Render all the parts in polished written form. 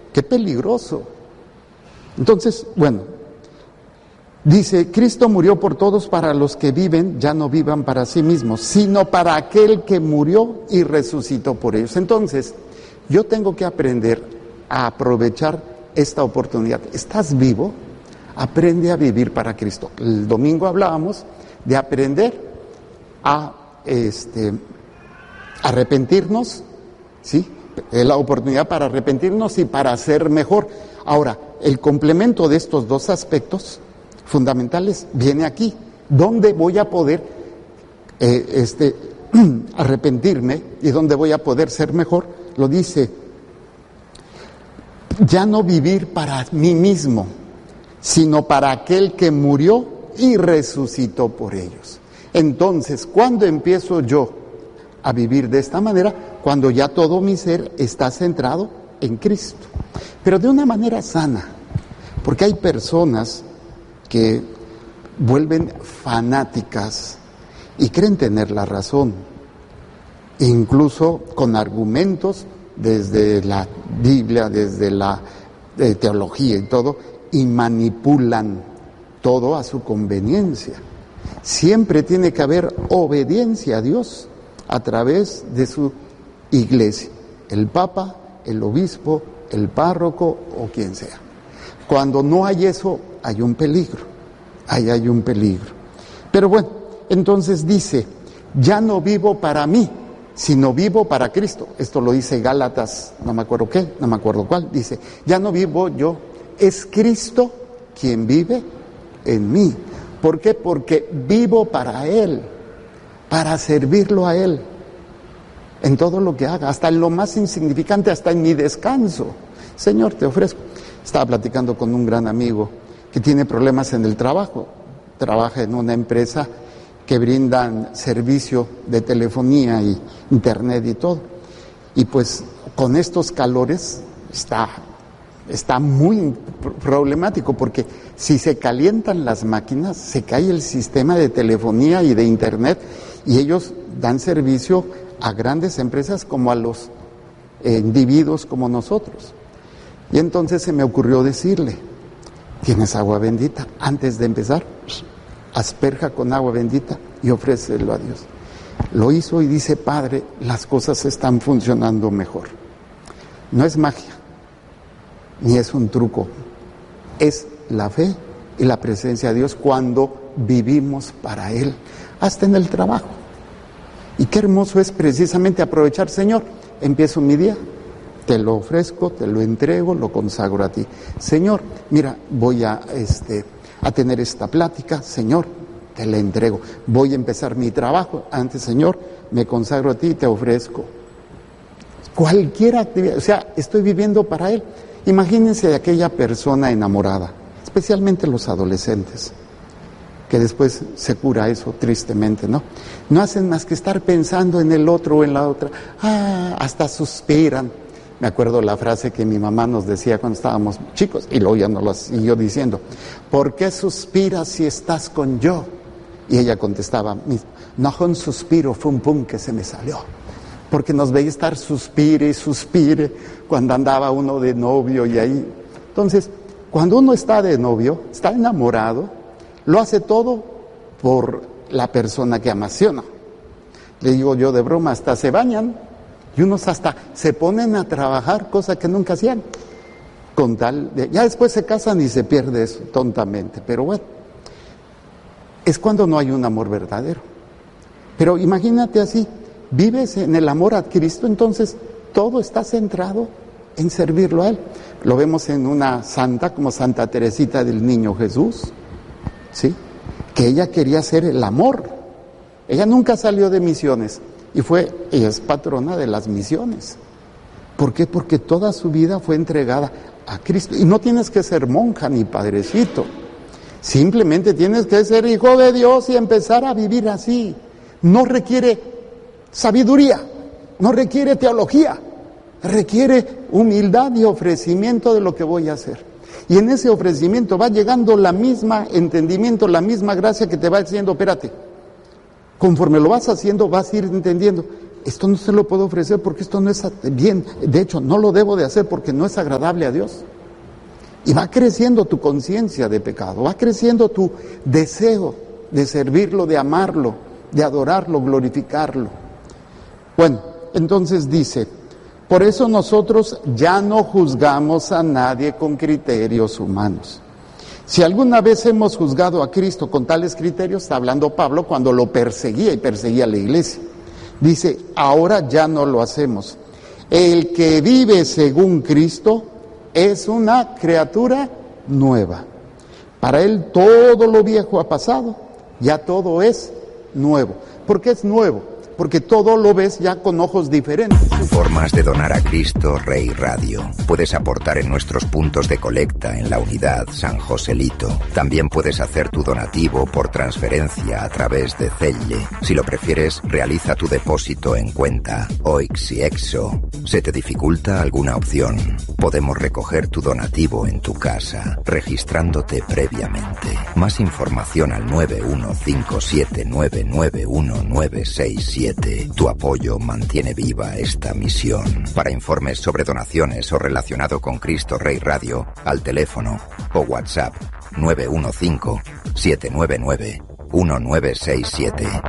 ¡Qué peligroso! Entonces, bueno, dice, Cristo murió por todos para los que viven, ya no vivan para sí mismos, sino para aquel que murió y resucitó por ellos. Entonces, yo tengo que aprender a aprovechar esta oportunidad. ¿Estás vivo? Aprende a vivir para Cristo. El domingo hablábamos de aprender a arrepentirnos, ¿sí? La oportunidad para arrepentirnos y para ser mejor. Ahora, el complemento de estos dos aspectos fundamentales viene aquí. ¿Dónde voy a poder arrepentirme y dónde voy a poder ser mejor? Lo dice, ya no vivir para mí mismo, sino para aquel que murió y resucitó por ellos. Entonces, ¿cuándo empiezo yo a vivir de esta manera? Cuando ya todo mi ser está centrado en Cristo, pero de una manera sana, porque hay personas que vuelven fanáticas y creen tener la razón, incluso con argumentos desde la Biblia, desde la teología y todo, y manipulan todo a su conveniencia. Siempre tiene que haber obediencia a Dios a través de su iglesia, el Papa, el obispo, el párroco o quien sea. Cuando no hay eso, hay un peligro, ahí hay un peligro. Pero bueno, entonces dice, ya no vivo para mí, sino vivo para Cristo. Esto lo dice Gálatas, no me acuerdo cuál, dice, ya no vivo yo, es Cristo quien vive en mí. ¿Por qué? Porque vivo para Él, para servirlo a Él, en todo lo que haga, hasta en lo más insignificante, hasta en mi descanso. Señor, te ofrezco. Estaba platicando con un gran amigo que tiene problemas en el trabajo, trabaja en una empresa que brindan servicio de telefonía y internet y todo. Y pues con estos calores está muy problemático, porque si se calientan las máquinas, se cae el sistema de telefonía y de internet, y ellos dan servicio a grandes empresas como a los individuos como nosotros. Y entonces se me ocurrió decirle, ¿tienes agua bendita? Antes de empezar, asperja con agua bendita y ofrécelo a Dios. Lo hizo y dice, Padre, las cosas están funcionando mejor. No es magia, ni es un truco, es la fe y la presencia de Dios cuando vivimos para Él, hasta en el trabajo. Y qué hermoso es precisamente aprovechar, Señor, empiezo mi día, te lo ofrezco, te lo entrego, lo consagro a ti. Señor, mira, voy a tener esta plática, Señor, te la entrego. Voy a empezar mi trabajo, antes, Señor, me consagro a ti y te ofrezco. Cualquier actividad, o sea, estoy viviendo para Él. Imagínense de aquella persona enamorada, especialmente los adolescentes, que después se cura eso tristemente, ¿no? No hacen más que estar pensando en el otro o en la otra. Hasta suspiran. Me acuerdo la frase que mi mamá nos decía cuando estábamos chicos, y luego ya nos la siguió diciendo, ¿por qué suspiras si estás con yo? Y ella contestaba, no fue un suspiro, fue un pum que se me salió. Porque nos veía estar suspire y suspire cuando andaba uno de novio y ahí. Entonces, cuando uno está de novio, está enamorado, lo hace todo por la persona que ama, ¿sí o no? Le digo yo de broma, hasta se bañan y unos hasta se ponen a trabajar, cosa que nunca hacían. Con tal de, ya después se casan y se pierde eso tontamente, pero bueno, es cuando no hay un amor verdadero. Pero imagínate así, vives en el amor a Cristo, entonces todo está centrado en servirlo a Él. Lo vemos en una santa como Santa Teresita del Niño Jesús, ¿sí? Que ella quería hacer el amor. Ella nunca salió de misiones y ella es patrona de las misiones. ¿Por qué? Porque toda su vida fue entregada a Cristo. Y no tienes que ser monja ni padrecito. Simplemente tienes que ser hijo de Dios y empezar a vivir así. No requiere sabiduría, no requiere teología, requiere humildad y ofrecimiento de lo que voy a hacer. Y en ese ofrecimiento va llegando la misma entendimiento, la misma gracia que te va diciendo, espérate, conforme lo vas haciendo vas a ir entendiendo esto no se lo puedo ofrecer porque esto no es bien, de hecho no lo debo de hacer porque no es agradable a Dios. Y va creciendo tu conciencia de pecado, va creciendo tu deseo de servirlo, de amarlo, de adorarlo, glorificarlo. Bueno, entonces dice, por eso nosotros ya no juzgamos a nadie con criterios humanos. Si alguna vez hemos juzgado a Cristo con tales criterios, está hablando Pablo cuando lo perseguía y perseguía a la iglesia. Dice, ahora ya no lo hacemos. El que vive según Cristo es una criatura nueva. Para él todo lo viejo ha pasado, ya todo es nuevo. ¿Por qué es nuevo? Porque todo lo ves ya con ojos diferentes. Formas de donar a Cristo Rey Radio. Puedes aportar en nuestros puntos de colecta en la unidad San Joselito. También puedes hacer tu donativo por transferencia a través de Zelle. Si lo prefieres, realiza tu depósito en cuenta OIX y EXO. ¿Se te dificulta alguna opción? Podemos recoger tu donativo en tu casa, registrándote previamente. Más información al 915799197. Tu apoyo mantiene viva esta misión. Para informes sobre donaciones o relacionado con Cristo Rey Radio, al teléfono o WhatsApp 915-799-1967.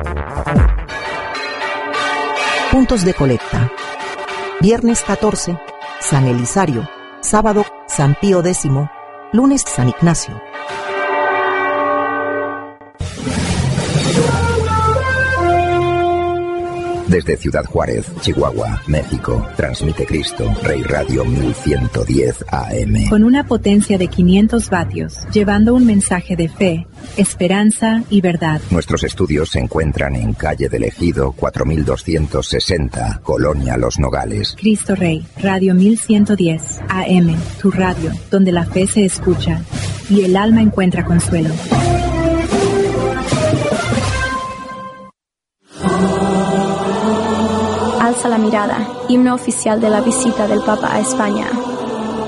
Puntos de colecta. Viernes 14, San Elisario. Sábado, San Pío X. Lunes, San Ignacio. Desde Ciudad Juárez, Chihuahua, México, transmite Cristo Rey Radio 1110 AM. Con una potencia de 500 vatios, llevando un mensaje de fe, esperanza y verdad. Nuestros estudios se encuentran en calle del Ejido 4260, Colonia Los Nogales. Cristo Rey, Radio 1110 AM, tu radio, donde la fe se escucha y el alma encuentra consuelo. Alza la mirada, himno oficial de la visita del Papa a España.